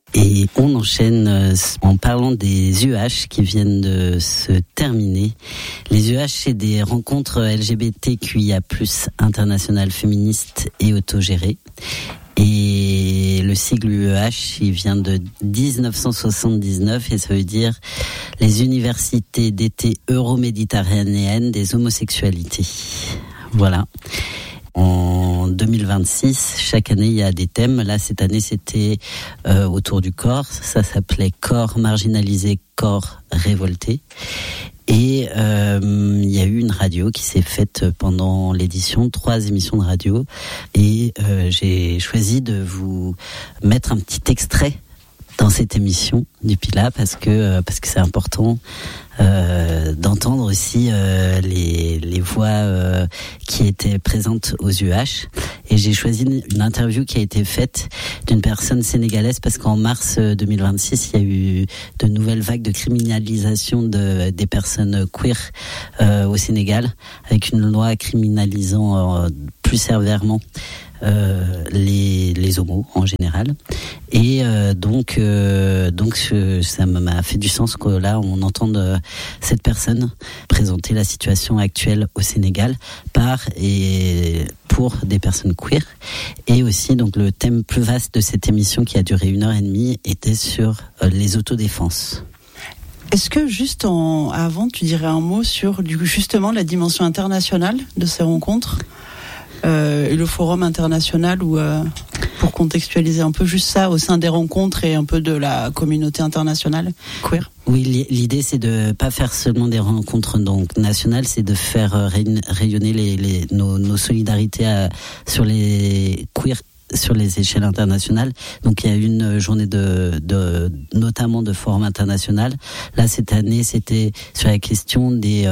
Et on enchaîne en parlant des UH qui viennent de se terminer. Les UH, c'est des rencontres LGBTQIA+, internationales, féministes et autogérées. Et le sigle UEH, il vient de 1979 et ça veut dire les universités d'été euro-méditerranéennes des homosexualités. Voilà. En 2026, chaque année, il y a des thèmes. Là, cette année, c'était autour du corps. Ça s'appelait corps marginalisé, corps révolté. Et il y a eu une radio qui s'est faite pendant l'édition, 3 émissions de radio. Et j'ai choisi de vous mettre un petit extrait dans cette émission du Pila parce que c'est important d'entendre aussi les voix qui étaient présentes aux UH. Et j'ai choisi une interview qui a été faite d'une personne sénégalaise parce qu'en mars 2026, il y a eu de nouvelles vagues de criminalisation des personnes queer au Sénégal, avec une loi criminalisant plus sévèrement les homos en général. Et donc ça m'a fait du sens que là on entende cette personne présenter la situation actuelle au Sénégal par et pour des personnes queer. Et aussi donc le thème plus vaste de cette émission qui a duré 1h30 était sur les autodéfenses. Est-ce que juste avant tu dirais un mot sur justement la dimension internationale de ces rencontres et le forum international ou pour contextualiser un peu juste ça au sein des rencontres et un peu de la communauté internationale queer? Oui, l'idée c'est de pas faire seulement des rencontres donc nationales, c'est de faire rayonner nos solidarités sur les queers sur les échelles internationales. Donc il y a une journée notamment de forum international. Là cette année c'était sur la question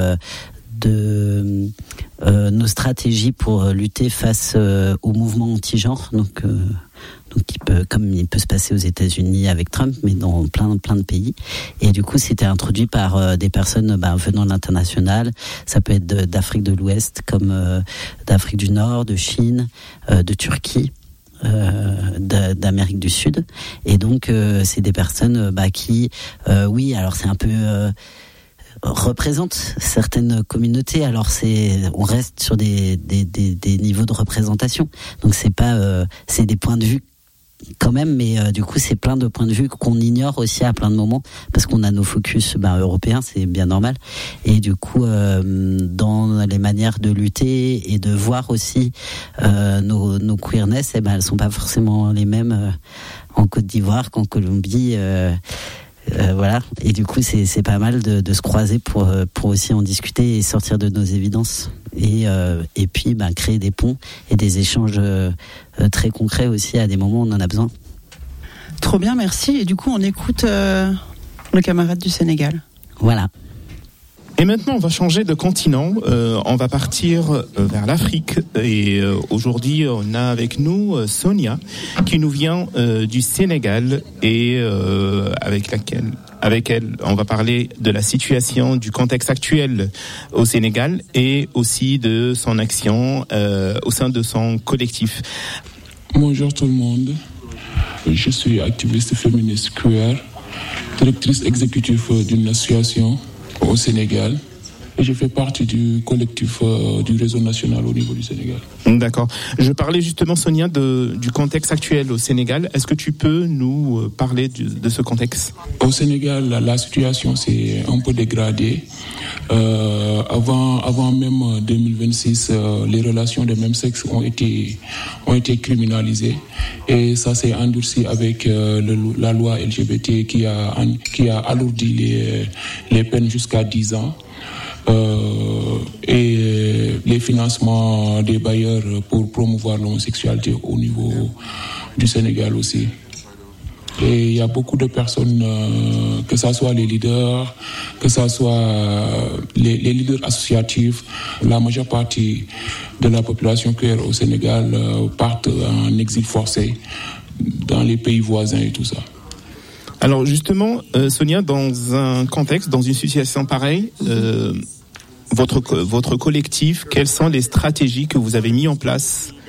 de nos stratégies pour lutter face au mouvement anti-genre, donc comme il peut se passer aux États-Unis avec Trump, mais dans plein de pays. Et du coup, c'était introduit par des personnes venant de l'international. Ça peut être d'Afrique de l'Ouest, comme d'Afrique du Nord, de Chine, de Turquie. D'Amérique du Sud. Et donc, c'est des personnes qui, oui, alors c'est un peu représente certaines communautés. Alors on reste sur des niveaux de représentation. Donc c'est des points de vue quand même, mais du coup c'est plein de points de vue qu'on ignore aussi à plein de moments parce qu'on a nos focus européens, c'est bien normal. Et du coup dans les manières de lutter et de voir aussi nos queerness, elles sont pas forcément les mêmes en Côte d'Ivoire qu'en Colombie. Voilà, et du coup c'est pas mal de se croiser pour aussi en discuter et sortir de nos évidences et puis créer des ponts et des échanges très concrets aussi à des moments où on en a besoin. Trop bien, merci. Et du coup on écoute le camarade du Sénégal. Voilà. Et maintenant, on va changer de continent. On va partir vers l'Afrique. Et aujourd'hui, on a avec nous Sonia, qui nous vient du Sénégal et avec elle, on va parler de la situation, du contexte actuel au Sénégal et aussi de son action au sein de son collectif. Bonjour tout le monde. Je suis activiste féministe queer, directrice exécutive d'une association au Sénégal et je fais partie du collectif du réseau national au niveau du Sénégal. D'accord. Je parlais justement, Sonia, du contexte actuel au Sénégal. Est-ce que tu peux nous parler de ce contexte ? Au Sénégal, la situation s'est un peu dégradée. Avant même 2026, les relations de même sexe ont été criminalisées et ça s'est endurci avec la loi LGBT qui a alourdi les peines jusqu'à 10 ans. Et les financements des bailleurs pour promouvoir l'homosexualité au niveau du Sénégal aussi. Et il y a beaucoup de personnes, que ce soit les leaders, que ce soit les leaders associatifs, la majeure partie de la population queer au Sénégal partent en exil forcé dans les pays voisins et tout ça. Alors justement, Sonia, dans un contexte, dans une situation pareille, votre collectif, quelles sont les stratégies que vous avez mises en place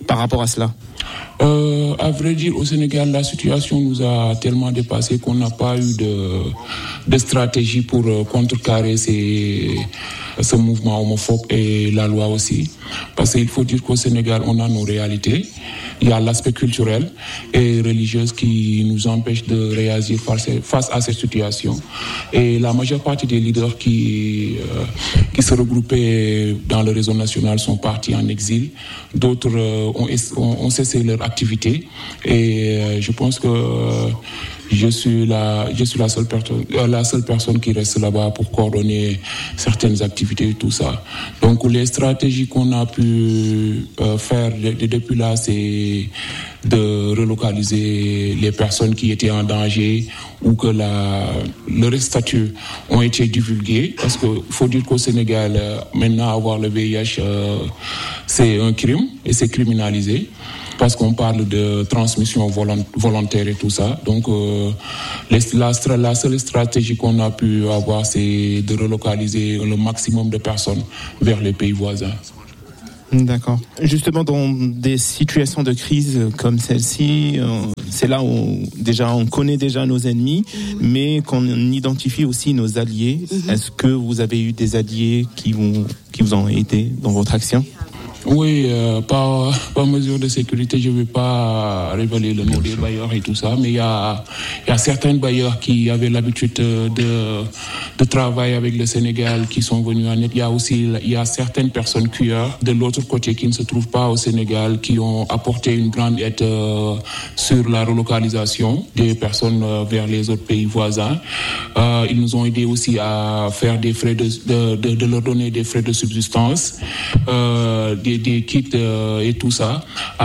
par rapport à cela? À vrai dire, au Sénégal, la situation nous a tellement dépassé qu'on n'a pas eu de stratégie pour contrecarrer ce mouvement homophobe et la loi aussi. Parce qu'il faut dire qu'au Sénégal, on a nos réalités. Il y a l'aspect culturel et religieux qui nous empêche de réagir face à cette situation. Et la majeure partie des leaders qui se regroupaient dans le réseau national sont partis en exil. D'autres ont cessé leur activité. Et je pense que je suis la seule personne qui reste là-bas pour coordonner certaines activités et tout ça. Donc les stratégies qu'on a pu faire depuis là, c'est de relocaliser les personnes qui étaient en danger ou que leurs statuts ont été divulgués. Parce qu'il faut dire qu'au Sénégal, maintenant avoir le VIH, c'est un crime et c'est criminalisé. Parce qu'on parle de transmission volontaire et tout ça. Donc, la seule stratégie qu'on a pu avoir, c'est de relocaliser le maximum de personnes vers les pays voisins. D'accord. Justement, dans des situations de crise comme celle-ci, c'est là où on connaît déjà nos ennemis, mais qu'on identifie aussi nos alliés. Est-ce que vous avez eu des alliés qui vous ont aidé dans votre action? Oui, par mesure de sécurité, je ne vais pas révéler le nom des bailleurs et tout ça, mais il y a certains bailleurs qui avaient l'habitude de travailler avec le Sénégal qui sont venus en aide. Il y a certaines personnes cueilleurs de l'autre côté qui ne se trouvent pas au Sénégal qui ont apporté une grande aide sur la relocalisation des personnes vers les autres pays voisins. Ils nous ont aidés aussi à faire des frais de leur donner des frais de subsistance, des kits et tout ça,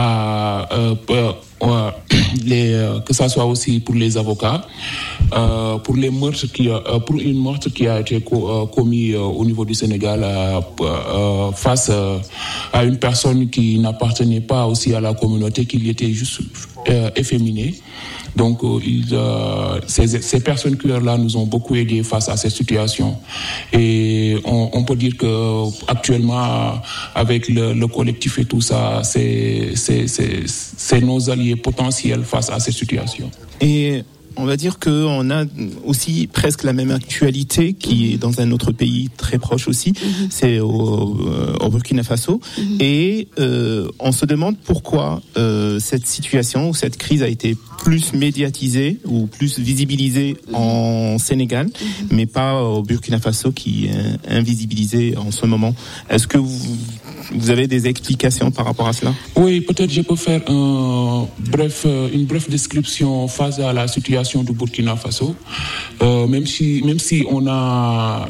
que ça soit aussi pour les avocats, pour les meurtres pour une meurtre qui a été commis au niveau du Sénégal face à une personne qui n'appartenait pas aussi à la communauté, qui était juste efféminée. Donc, ces personnes cueilleurs-là nous ont beaucoup aidés face à cette situation. Et on peut dire que actuellement, avec le collectif et tout ça, c'est nos alliés potentiels face à cette situation. Et on va dire qu'on a aussi presque la même actualité qui est dans un autre pays très proche aussi, c'est au Burkina Faso. Et on se demande pourquoi cette situation ou cette crise a été plus médiatisée ou plus visibilisée en Sénégal, mais pas au Burkina Faso qui est invisibilisé en ce moment. Est-ce que vous avez des explications par rapport à cela? Oui, peut-être je peux faire une brève description face à la situation du Burkina Faso. Même si on a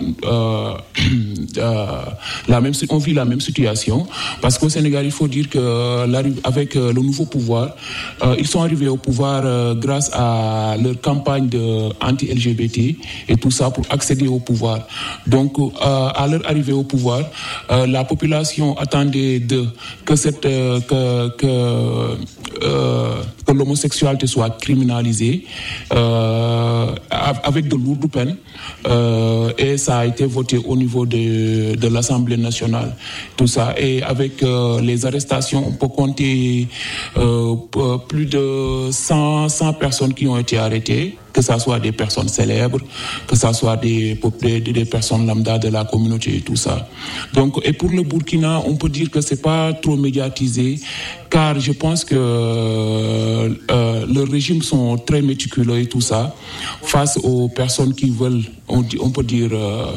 on vit la même situation, parce qu'au Sénégal, il faut dire que avec le nouveau pouvoir, ils sont arrivés au pouvoir grâce à leur campagne anti-LGBT et tout ça pour accéder au pouvoir. Donc, à leur arrivée au pouvoir, la population attendait que l'homosexualité soit criminalisée avec de lourdes peines, et ça a été voté au niveau de l'Assemblée nationale, tout ça. Et avec les arrestations, on peut compter plus de 100 personnes qui ont été arrêtées, que ce soit des personnes célèbres, que ce soit des personnes lambda de la communauté et tout ça. Donc, et pour le Burkina, on peut dire que c'est pas trop médiatisé, car je pense que leurs régimes sont très méticuleux et tout ça, face aux personnes qui veulent, on peut dire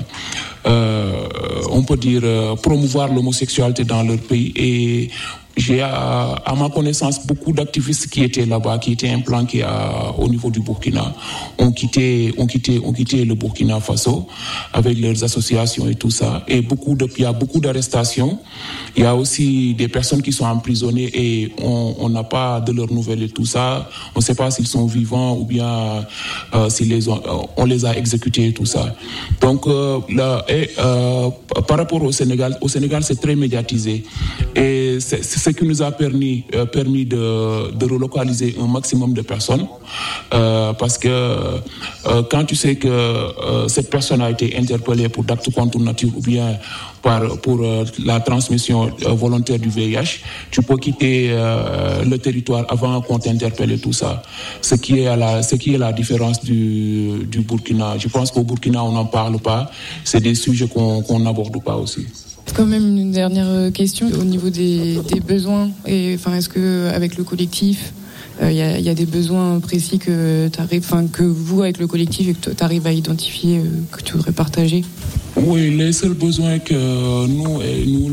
promouvoir l'homosexualité dans leur pays. Et j'ai à ma connaissance beaucoup d'activistes qui étaient là-bas, qui étaient implanqués au niveau du Burkina, ont quitté le Burkina Faso avec leurs associations et tout ça. Et il y a beaucoup d'arrestations. Il y a aussi des personnes qui sont emprisonnées et on n'a pas de leurs nouvelles et tout ça. On ne sait pas s'ils sont vivants ou bien on les a exécutés et tout ça. Donc par rapport au Sénégal c'est très médiatisé. Et ce qui nous a permis de relocaliser un maximum de personnes, parce que quand tu sais que cette personne a été interpellée pour d'actes contre nature ou bien pour la transmission volontaire du VIH, tu peux quitter le territoire avant qu'on t'interpelle et tout ça. Ce qui est la différence du Burkina. Je pense qu'au Burkina, on n'en parle pas. C'est des sujets qu'on n'aborde pas aussi. Quand même une dernière question au niveau des besoins. Est-ce que avec le collectif, il y a des besoins précis que vous avec le collectif et que tu arrives à identifier, que tu voudrais partager? Oui, les seuls besoins que nous,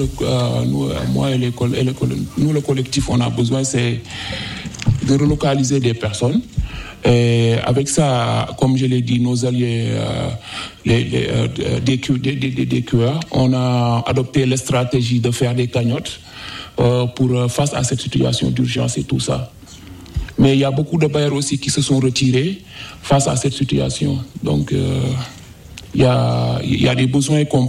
le collectif, on a besoin, c'est de relocaliser des personnes. Et avec ça, comme je l'ai dit, nos alliés des QR, on a adopté la stratégie de faire des cagnottes face à cette situation d'urgence et tout ça. Mais il y a beaucoup de bailleurs aussi qui se sont retirés face à cette situation. Donc, il y a des besoins qu'on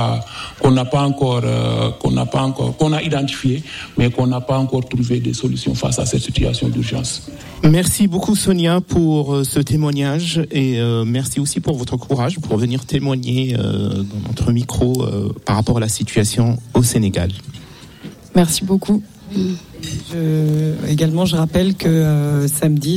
a identifiés, mais qu'on n'a pas encore trouvé des solutions face à cette situation d'urgence. Merci beaucoup Sonia pour ce témoignage et merci aussi pour votre courage pour venir témoigner dans notre micro par rapport à la situation au Sénégal. Merci beaucoup. Également, je rappelle que samedi,